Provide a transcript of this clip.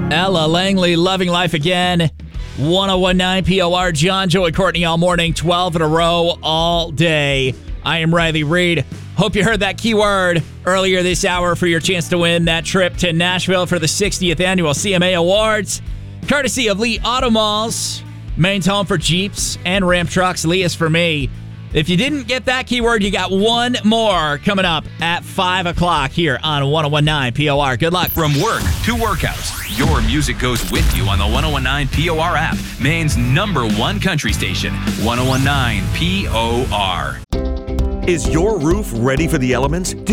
Ella Langley, Loving Life Again. 1019 POR, John, Joey, Courtney all morning, 12 in a row all day. I am Riley Reed. Hope you heard that keyword earlier this hour for your chance to win that trip to Nashville for the 60th Annual CMA Awards. Courtesy of Lee Auto Malls, Maine's home for Jeeps and Ram trucks. Lee is for me. If you didn't get that keyword, you got one more coming up at 5 o'clock here on 1019 POR. Good luck. From work to workouts, your music goes with you on the 1019 POR app, Maine's #1 country station, 1019 POR. Is your roof ready for the elements?